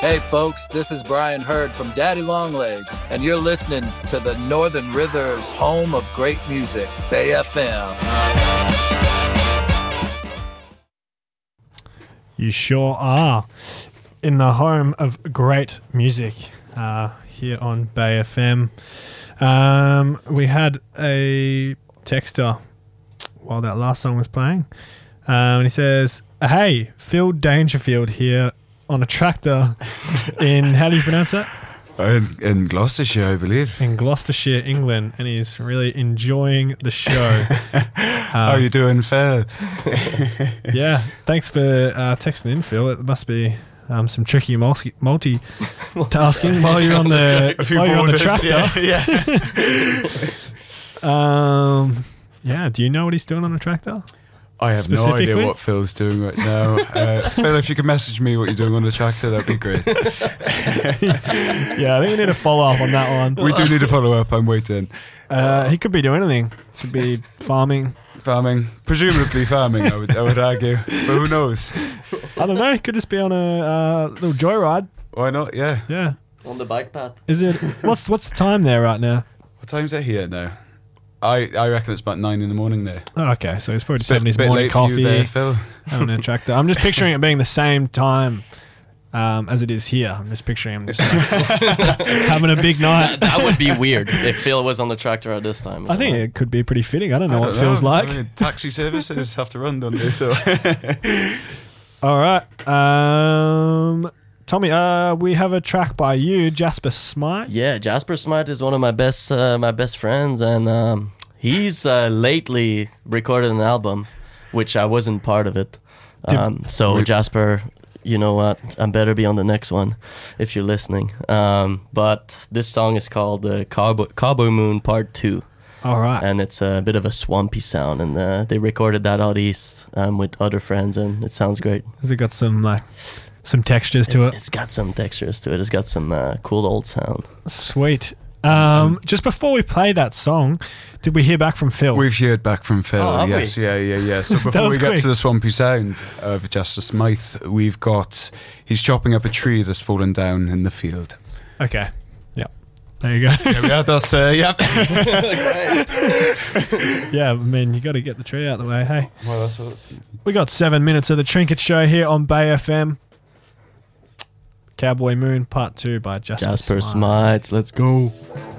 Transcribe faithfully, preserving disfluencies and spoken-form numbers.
Hey folks, this is Brian Hurd from Daddy Longlegs, and you're listening to the Northern Rivers, home of great music, Bay F M. You sure are in the home of great music uh, here on Bay F M. Um, we had a texter while that last song was playing, um, and he says, "Hey, Phil Dangerfield here on a tractor in," how do you pronounce that? In, in Gloucestershire, I believe. In Gloucestershire, England, and he's really enjoying the show. How um, you doing, Phil? Yeah, thanks for uh, texting in, Phil. It must be um, some tricky multi- multitasking while you're on the while you're on the tractor. Yeah, yeah. um, yeah. Do you know what he's doing on the tractor? I have no idea what Phil's doing right now. Uh, Phil, if you could message me what you're doing on the tractor, that'd be great. Yeah, I think we need to follow up on that one. We do need to follow up. I'm waiting. Uh, he could be doing anything. Could be farming. Farming, presumably farming. I would, I would argue, but who knows? I don't know. He could just be on a uh, little joyride. Why not? Yeah. Yeah. On the bike path. Is it? What's what's the time there right now? What time's it here now? I, I reckon it's about nine in the morning there. Oh, okay, so he's probably just Bit- having his bit morning late for you coffee, there, Phil. having a tractor. I'm just picturing it being the same time um, as it is here. I'm just picturing him just like, having a big night. That would be weird if Phil was on the tractor at this time. I think it could be pretty fitting. I don't know I what don't it feels know. like. I mean, taxi services have to run, don't they? So. All right. Um, Tommy, uh, we have a track by you, Jasper Smythe. Yeah, Jasper Smythe is one of my best uh, my best friends, and um, he's uh, lately recorded an album, which I wasn't part of it. Um, so we- Jasper, you know what? I better be on the next one if you're listening. Um, but this song is called uh, Cowboy, Cowboy Moon Part Two. All right. And it's a bit of a swampy sound, and uh, they recorded that out east um, with other friends, and it sounds great. Has it got some like some textures to it's, it? It's got some textures to it. It's got some uh, cool old sound. Sweet. Um, just before we play that song, did we hear back from Phil? We've heard back from Phil. Oh, have yes, we? yeah, yeah, yeah. So That before was we get quick. to the swampy sound of Jasper Smythe, we've got he's chopping up a tree that's fallen down in the field. Okay. Yep. There you go. Yeah, we had that's uh, yep. Yeah, I mean, you got to get the tree out of the way. Hey, Well, that's what. we got seven minutes of the Trinket Show here on Bay F M. Cowboy Moon Part Two by Jasper, Jasper Smythe. Smythe, let's go.